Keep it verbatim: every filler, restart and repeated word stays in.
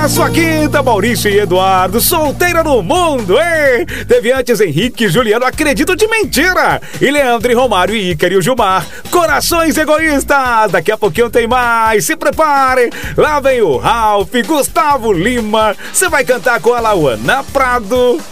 sua quinta, Maurício e Eduardo, solteira no mundo, hein? Teve antes Henrique e Juliano, acredito de mentira. E Leandro e Romário e Ícaro e o Gilmar, corações egoístas. Daqui a pouquinho tem mais, se prepare. Lá vem o Ralph, Gustavo Lima. Você vai cantar com a Lauana Prado.